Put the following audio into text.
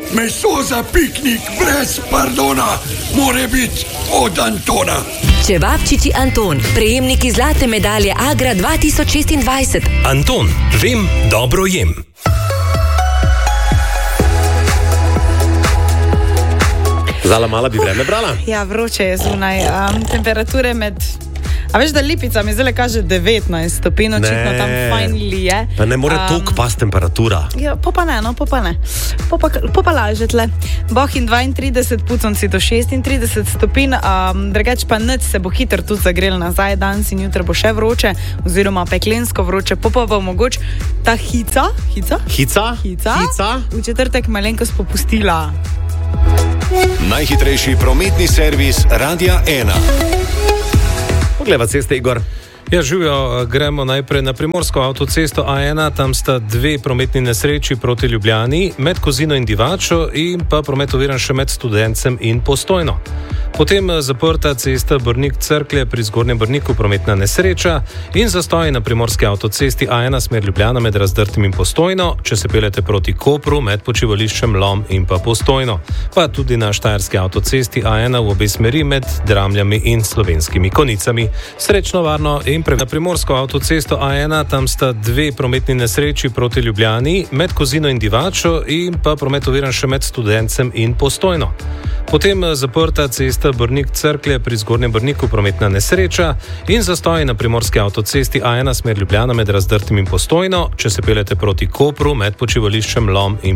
Meso za piknik brez pardona, more biti od Antona. Čevapčiči Anton, prejemniki zlate medalje Agra 2026. Anton, vem, dobro jem. Zala mala bi vreme brala? Ja, vroče je zunaj. Temperature med... A veš, da Lipica mi zdaj kaže 19 stopinj, očitno tam fajn lije. Pa ne more toliko pas temperatura. Ja, pa ne. Pa laže tle. Bohinj 32, Puconci do 36 stopinj, drugače pa nič se bo hitro tudi zagrel nazaj, danes in jutri bo še vroče, oziroma peklensko vroče, pa bo mogoče ta hica v četrtek malenkost popustila. Najhitrejši prometni servis Radia 1. Poglejva ceste, Igor. Ja, živijo, gremo najprej na primorsko avtocesto A1, tam sta dve prometni nesreči proti Ljubljani, med Kozino in Divačo in pa promet oviran še med Studencem in Postojno. Potem zaprta cesta Brnik-Cerklje pri Zgornjem Brniku, prometna nesreča in zastoj na primorski avtocesti A1 smer Ljubljana med Razdrtim in Postojno, če se peljete proti Kopru med počivališčem Lom in pa Postojno. Pa tudi na štajerski avtocesti A1 v obe smeri med Dramljami in Slovenskimi Konicami. Srečno, varno in na primorsko avtocesto A1, tam sta dve prometni nesreči proti Ljubljani med Kozino in Divačo in pa promet oviran še med Studencem in Postojno. Potem zaprta cesta Brnik-Cerklje pri Zgornjem Brniku, prometna nesreča in zastoj na primorski avtocesti A1 smer Ljubljana med Razdrtim in Postojno, če se peljete proti Kopru med počivališčem Lom in